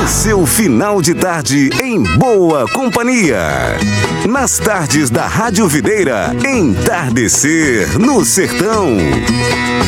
seu final de tarde em boa companhia. Nas tardes da Rádio Videira, Entardecer no Sertão.